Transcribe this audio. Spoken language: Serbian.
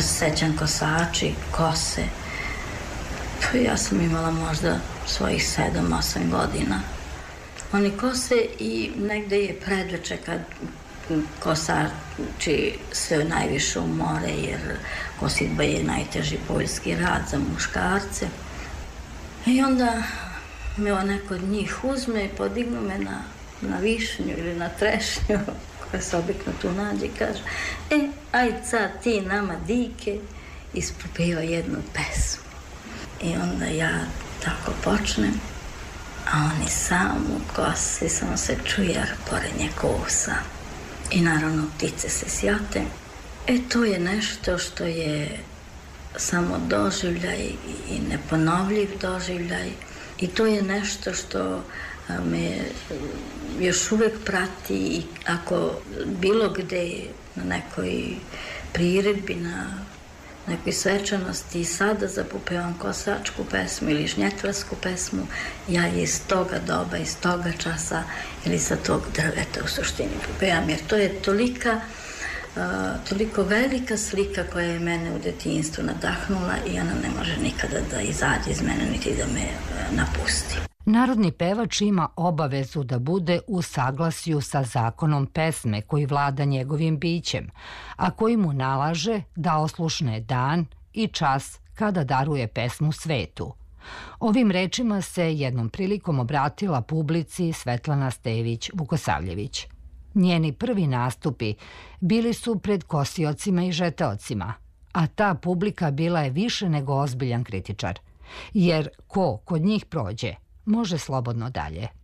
Ja se sećam kosači, kose. Pa ja sam imala možda svojih 7-8 godina. Oni kose i negde je predveče kad kosači se najviše umore, jer kositba je najteži poljski rad za muškarce. I onda me neko od njih uzme i podignu me na višnju ili na trešnju, koja se obično tu nađe, i kaže: ajde sad ti nama, dike, ispropiva jednu pesmu. I onda ja tako počnem, a oni sam u kosi, samo se čuje porenje kosa. I naravno ptice se sjate. To je nešto što je samo doživljaj i neponovljiv doživljaj. I to je nešto što me još uvek prati, i ako bilo gde na nekoj priredbi, na nekoj svečanosti i sada zapupevam kosačku pesmu ili žnjetvarsku pesmu, ja iz toga doba, iz toga časa ili sa tog drveta u suštini pupevam, jer to je toliko velika slika koja je mene u detinjstvu nadahnula i ona ne može nikada da izađe iz mene niti da me napusti. Narodni pevač ima obavezu da bude u saglasju sa zakonom pesme koji vlada njegovim bićem, a koji mu nalaže da oslušne dan i čas kada daruje pesmu svetu. Ovim rečima se jednom prilikom obratila publici Svetlana Stević-Vukosavljević. Njeni prvi nastupi bili su pred kosiocima i žeteocima, a ta publika bila je više nego ozbiljan kritičar, jer ko kod njih prođe, može slobodno dalje.